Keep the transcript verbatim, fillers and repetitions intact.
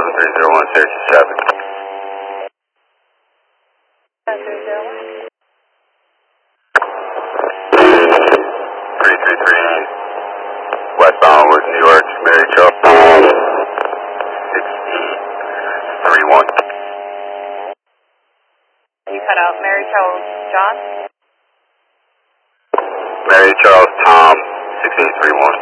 seven three zero one, Syracuse traffic. seven three zero one. three three three, westbound with New York, Mary Charles, six eight three one. You cut out Mary Charles John? Mary Charles Tom, six eight three one.